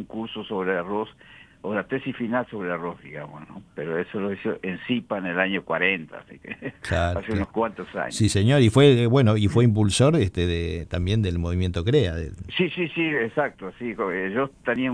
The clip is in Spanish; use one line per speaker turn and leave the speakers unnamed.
un curso sobre arroz, o la tesis final sobre arroz, digamos, ¿no? Pero eso lo hizo en CIPA en el año 40, así que
Claro,
hace
claro.
unos cuantos años.
Sí, señor, y fue, bueno, y fue impulsor también del movimiento CREA.
Sí, sí, sí, exacto, sí. Yo tenía